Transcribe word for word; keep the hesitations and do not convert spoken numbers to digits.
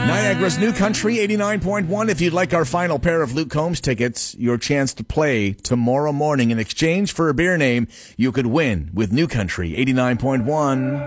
Niagara's New Country eighty-nine point one. If you'd like our final pair of Luke Combs tickets, your chance to play tomorrow morning. In exchange for a beer name, you could win with New Country eighty-nine point one.